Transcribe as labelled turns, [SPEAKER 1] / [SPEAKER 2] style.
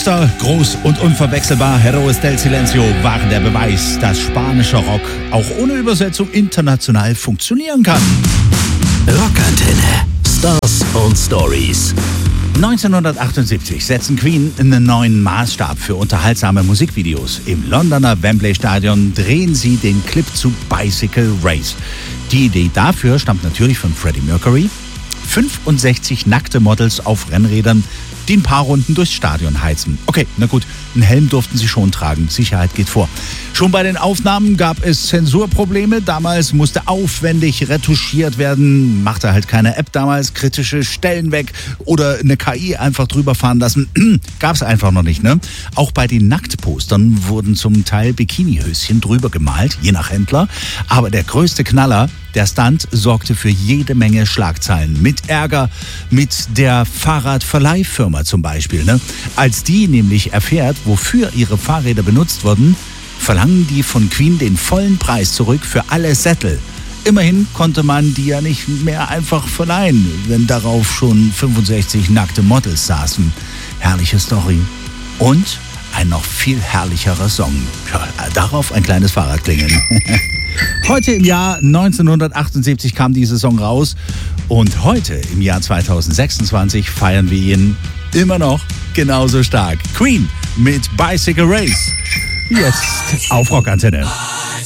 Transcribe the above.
[SPEAKER 1] Orchester, groß und unverwechselbar, Héroes del Silencio waren der Beweis, dass spanischer Rock auch ohne Übersetzung international funktionieren kann.
[SPEAKER 2] Rockantenne. Stars und Stories.
[SPEAKER 1] 1978 setzen Queen einen neuen Maßstab für unterhaltsame Musikvideos. Im Londoner Wembley Stadion drehen sie den Clip zu Bicycle Race. Die Idee dafür stammt natürlich von Freddie Mercury. 65 nackte Models auf Rennrädern, die ein paar Runden durchs Stadion heizen. Okay, na gut, einen Helm durften sie schon tragen. Sicherheit geht vor. Schon bei den Aufnahmen gab es Zensurprobleme. Damals musste aufwendig retuschiert werden. Machte halt keine App damals. Kritische Stellen weg oder eine KI einfach drüber fahren lassen. Gab's einfach noch nicht, ne? Auch bei den Nacktpostern wurden zum Teil Bikinihöschen drüber gemalt, je nach Händler. Aber der größte Knaller, der Stunt, sorgte für jede Menge Schlagzeilen. Mit Ärger mit der Fahrradverleihfirma zum Beispiel, ne? Als die nämlich erfährt, wofür ihre Fahrräder benutzt wurden, verlangen die von Queen den vollen Preis zurück für alle Sättel. Immerhin konnte man die ja nicht mehr einfach verleihen, wenn darauf schon 65 nackte Models saßen. Herrliche Story. Und ein noch viel herrlicherer Song. Ja, darauf ein kleines Fahrradklingeln. Heute im Jahr 1978 kam dieser Song raus und heute im Jahr 2026 feiern wir ihn immer noch genauso stark. Queen mit Bicycle Race. Jetzt auf Rockantenne.